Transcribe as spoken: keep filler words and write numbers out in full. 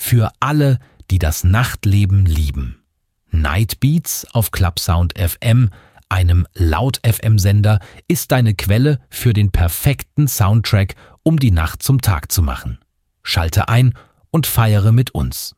für alle, die das Nachtleben lieben. Nightbeats auf Clubsound F M, einem Laut-F M-Sender, ist deine Quelle für den perfekten Soundtrack, um die Nacht zum Tag zu machen. Schalte ein und feiere mit uns.